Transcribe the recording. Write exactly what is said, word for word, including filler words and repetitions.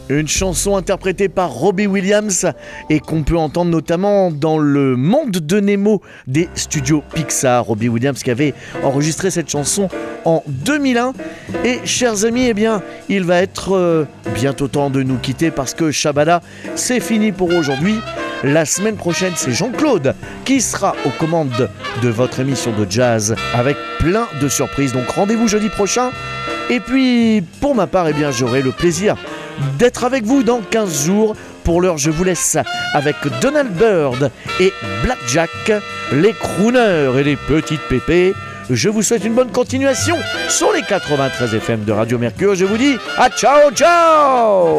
Une chanson interprétée par Robbie Williams et qu'on peut entendre notamment dans le monde de Nemo des studios Pixar. Robbie Williams qui avait enregistré cette chanson en deux mille un. Et chers amis, eh bien, il va être euh, bientôt temps de nous quitter parce que Shabada, c'est fini pour aujourd'hui. La semaine prochaine, c'est Jean-Claude qui sera aux commandes de votre émission de jazz avec plein de surprises. Donc rendez-vous jeudi prochain. Et puis, pour ma part, eh bien, j'aurai le plaisir d'être avec vous dans quinze jours. Pour l'heure, je vous laisse avec Donald Byrd et Blackjack, les crooners et les petites pépées. Je vous souhaite une bonne continuation sur les quatre-vingt-treize F M de Radio Mercure. Je vous dis à ciao, ciao!